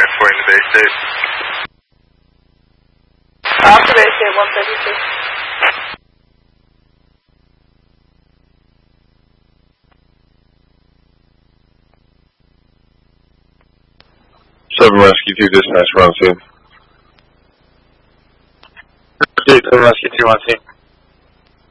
transporting to Bay State. Off to Bay State 132. Seven Rescue 2 dispatch, we're on scene. 7 Rescue 2 on scene.